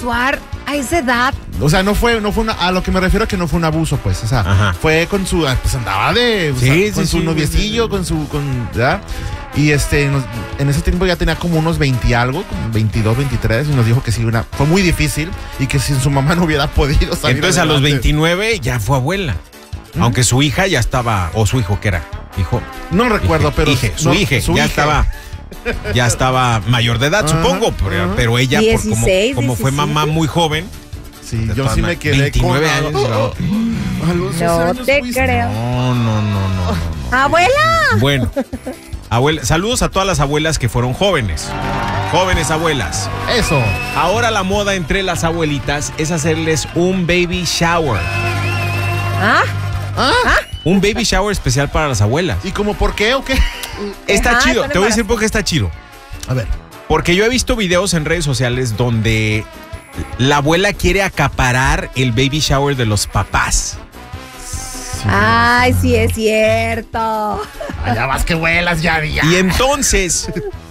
sexuar a esa edad. O sea, no fue a lo que me refiero es que no fue un abuso, pues. O sea, fue con su, pues andaba con su noviecillo, ¿ya? Y en ese tiempo ya tenía como unos 20 y algo, como 22, 23, y nos dijo que sí, fue muy difícil y que sin su mamá no hubiera podido salir. Entonces adelante. A los 29 ya fue abuela. Aunque su hija ya estaba, o su hijo, ¿qué era? ¿Hijo? No recuerdo, pero... Su hija ya estaba mayor de edad, supongo, pero ella, 16, como fue mamá muy joven... Sí, yo sí me quedé 29 años. No te creo. No. ¡Abuela! Bueno, saludos a todas las abuelas que fueron jóvenes. Jóvenes abuelas. Eso. Ahora la moda entre las abuelitas es hacerles un baby shower. Un baby shower especial para las abuelas. ¿Y como por qué o qué? Está chido. Te voy a decir por qué está chido. A ver. Porque yo he visto videos en redes sociales donde la abuela quiere acaparar el baby shower de los papás. Sí, ay, sí es cierto. Allá vas que vuelas, ya. Y entonces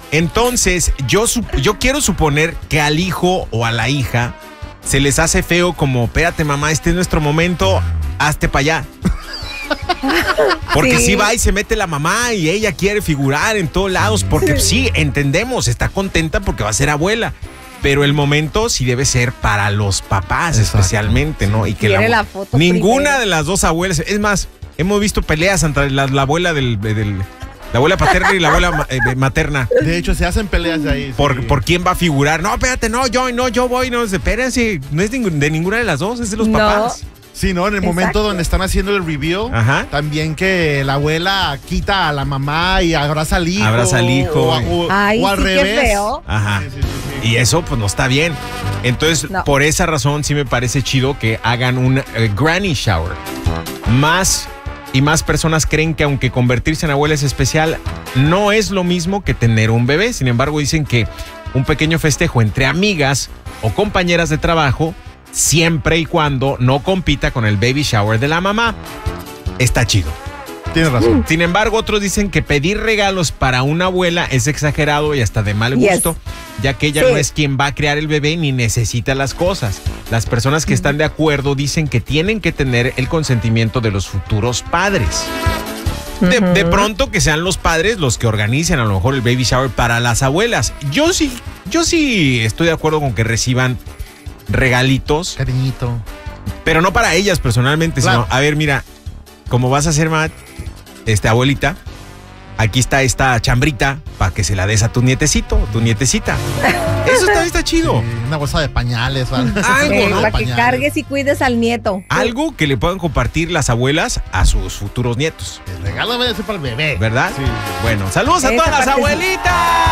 yo quiero suponer que al hijo o a la hija se les hace feo como, espérate mamá, este es nuestro momento, hazte para allá. Porque sí va y se mete la mamá y ella quiere figurar en todos lados, porque sí, entendemos, está contenta porque va a ser abuela. Pero el momento sí debe ser para los papás. Exacto. Especialmente, ¿no? Y que la foto ninguna primero. de las dos abuelas, es más, hemos visto peleas entre la abuela la abuela paterna y la abuela materna. De hecho, se hacen peleas de ahí. Por quién va a figurar. No, espérate, no, yo voy, no, espérense, no es de ninguna de las dos, es de los papás. Sí, ¿no? En el momento donde están haciendo el reveal, también que la abuela quita a la mamá y abraza al hijo. O al revés. Qué feo. Ajá. Sí. Y eso, pues, no está bien. Entonces, por esa razón, sí me parece chido que hagan un granny shower. Más personas creen que aunque convertirse en abuela es especial, no es lo mismo que tener un bebé. Sin embargo, dicen que un pequeño festejo entre amigas o compañeras de trabajo, siempre y cuando no compita con el baby shower de la mamá, está chido. Tienes razón. Sin embargo, otros dicen que pedir regalos para una abuela es exagerado y hasta de mal gusto, ya que ella no es quien va a crear el bebé ni necesita las cosas. Las personas que están de acuerdo dicen que tienen que tener el consentimiento de los futuros padres. De pronto que sean los padres los que organicen a lo mejor el baby shower para las abuelas. Yo sí estoy de acuerdo con que reciban regalitos. Cariñito. Pero no para ellas personalmente, sino, a ver, mira, como vas a hacer, abuelita, aquí está esta chambrita para que se la des a tu nietecito, tu nietecita. Eso está chido. Sí, una bolsa de pañales. Algo, ¿no? Para que cargues y cuides al nieto. Algo que le puedan compartir las abuelas a sus futuros nietos. El regalo debe ser para el bebé. ¿Verdad? Sí. Bueno, saludos a todas las abuelitas.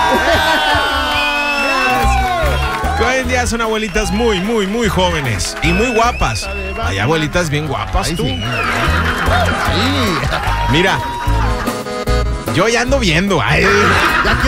Que hoy en día son abuelitas muy, muy, muy jóvenes y muy guapas. Hay abuelitas bien guapas, tú. Sí. Mira, yo ya ando viendo.